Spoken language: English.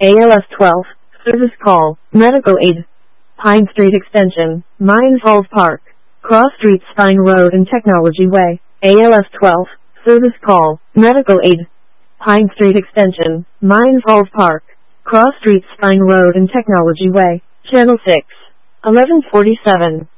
ALS 12, Service Call, Medical Aid. Pine Street Extension, Mines Falls Park, Cross Street Spine Road and Technology Way. ALS 12, Service Call, Medical Aid. Pine Street Extension, Mines Falls Park, Cross Street Spine Road and Technology Way. Channel 6, 1147.